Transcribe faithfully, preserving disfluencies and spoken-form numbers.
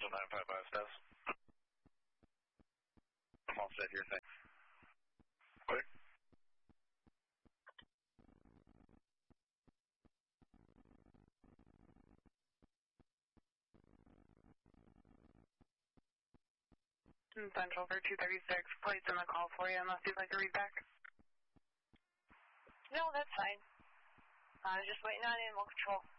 Central nine five five status. I'm all set here, thanks. Clear. Central for two thirty-six, plates in the call for you, unless you'd like to read back. No, that's fine. I was just waiting on animal control.